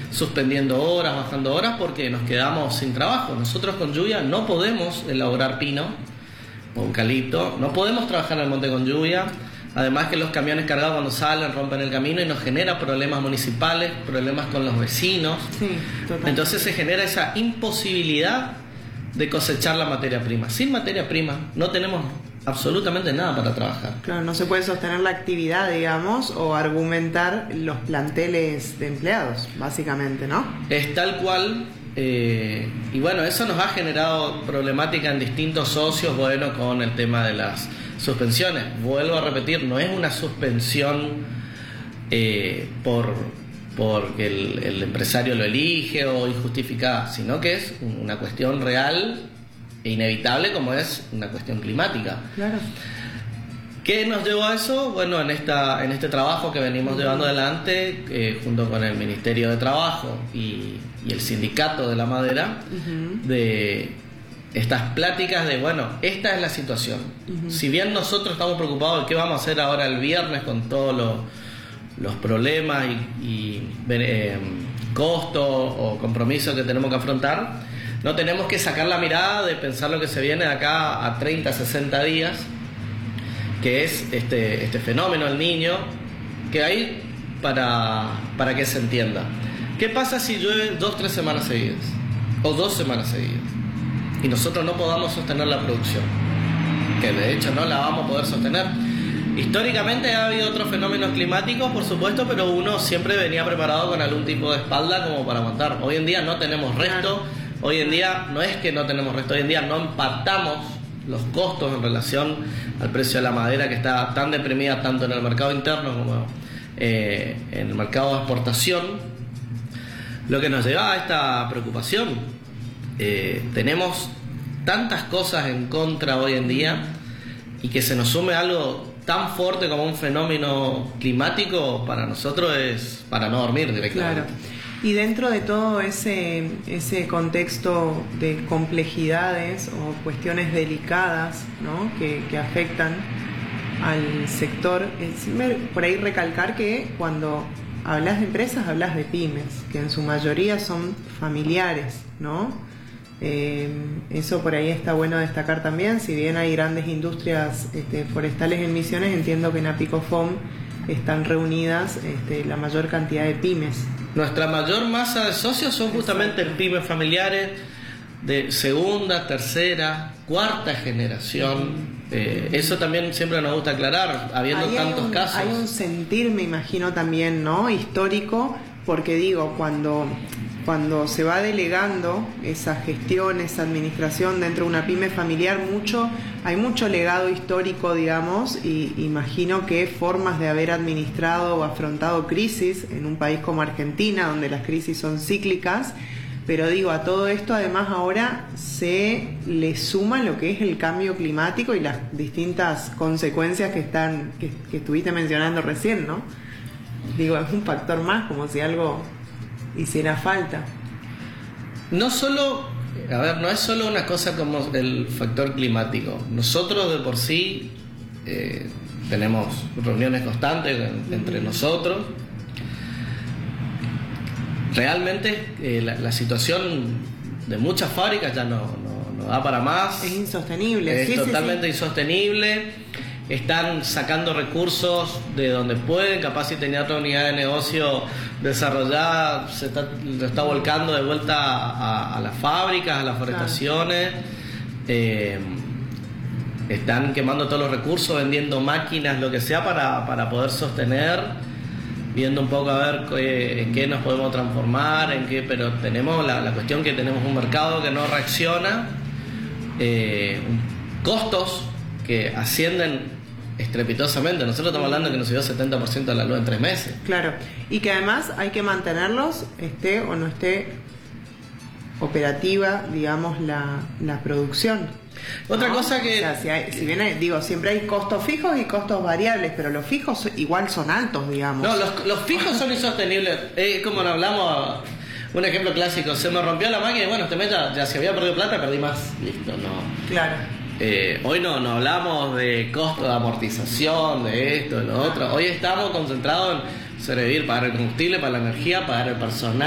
suspendiendo horas, bajando horas, porque nos quedamos sin trabajo. Nosotros con lluvia no podemos elaborar pino o eucalipto, no podemos trabajar en el monte con lluvia. Además que los camiones cargados cuando salen rompen el camino y nos genera problemas municipales, problemas con los vecinos. Sí, total. Entonces se genera esa imposibilidad de cosechar la materia prima. Sin materia prima no tenemos absolutamente nada para trabajar. Claro, no se puede sostener la actividad, digamos, o argumentar los planteles de empleados, básicamente, ¿no? Es tal cual. Y bueno, eso nos ha generado problemática en distintos socios, bueno, con el tema de las suspensiones. Vuelvo a repetir, no es una suspensión porque el empresario lo elige o injustificada, sino que es una cuestión real e inevitable, como es una cuestión climática. Claro. ¿Qué nos llevó a eso? Bueno, en este trabajo que venimos llevando adelante junto con el Ministerio de Trabajo y el Sindicato de la Madera, de estas pláticas de, bueno, esta es la situación. Si bien nosotros estamos preocupados de qué vamos a hacer ahora el viernes con todos los problemas y costos o compromisos que tenemos que afrontar, no tenemos que sacar la mirada de pensar lo que se viene de acá a 30, 60 días, que es este fenómeno del Niño, que hay para que se entienda. ¿Qué pasa si llueve 2-3 semanas seguidas? O 2 semanas seguidas. Y nosotros no podamos sostener la producción, que de hecho no la vamos a poder sostener. Históricamente ha habido otros fenómenos climáticos, por supuesto, pero uno siempre venía preparado con algún tipo de espalda como para aguantar. Hoy en día no tenemos resto, hoy en día no es que no tenemos resto, hoy en día no empatamos los costos en relación al precio de la madera, que está tan deprimida tanto en el mercado interno como en el mercado de exportación, lo que nos lleva a esta preocupación. Tenemos tantas cosas en contra hoy en día, y que se nos sume algo tan fuerte como un fenómeno climático, para nosotros es para no dormir directamente. Claro. Y dentro de todo ese contexto de complejidades o cuestiones delicadas, ¿no?, que afectan al sector, por ahí recalcar que cuando hablas de empresas hablas de pymes, que en su mayoría son familiares, ¿no? Eso por ahí está bueno destacar también. Si bien hay grandes industrias forestales en Misiones, entiendo que en Apicofom están reunidas la mayor cantidad de pymes. Nuestra mayor masa de socios son justamente pymes familiares de segunda, tercera, cuarta generación. Eso también siempre nos gusta aclarar, habiendo tantos casos. Hay un sentir, me imagino también, ¿no?, histórico, porque digo, cuando se va delegando esa gestión, esa administración dentro de una pyme familiar, hay mucho legado histórico, digamos, y imagino que formas de haber administrado o afrontado crisis en un país como Argentina, donde las crisis son cíclicas. Pero digo, a todo esto además ahora se le suma lo que es el cambio climático y las distintas consecuencias que estuviste mencionando recién, ¿no? Digo, es un factor más, como si algo hiciera falta. No es solo una cosa como el factor climático. Nosotros de por sí tenemos reuniones constantes entre nosotros. Realmente la situación de muchas fábricas ya no da para más. Es insostenible. Es totalmente insostenible. Están sacando recursos de donde pueden, capaz si tenía otra unidad de negocio desarrollada, lo está volcando de vuelta a las fábricas, a las forestaciones. Están quemando todos los recursos, vendiendo máquinas, lo que sea, para poder sostener, viendo un poco a ver en qué nos podemos transformar, pero tenemos la cuestión que tenemos un mercado que no reacciona, costos que ascienden estrepitosamente. Nosotros estamos hablando que nos subió 70% de la luz en 3 meses. Claro, y que además hay que mantenerlos, esté o no esté operativa, digamos, la producción. Otra cosa que... O sea, si bien siempre hay costos fijos y costos variables, pero los fijos igual son altos, digamos. No, los fijos son insostenibles. Como nos hablamos, un ejemplo clásico, se me rompió la máquina y bueno, ya si había perdido plata, perdí más. Listo, no. Claro. Hoy no hablamos de costo de amortización, de esto, de lo otro. Hoy estamos concentrados en sobrevivir, pagar el combustible, pagar la energía, pagar el personal.